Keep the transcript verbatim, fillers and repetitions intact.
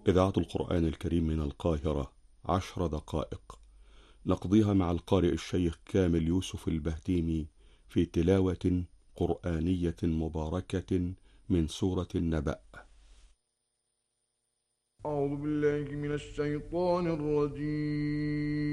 إذاعة القرآن الكريم من القاهرة، عشر دقائق نقضيها مع القارئ الشيخ كامل يوسف البهتيمي في تلاوة قرآنية مباركة من سورة النبأ. أعوذ بالله من الشيطان الرجيم.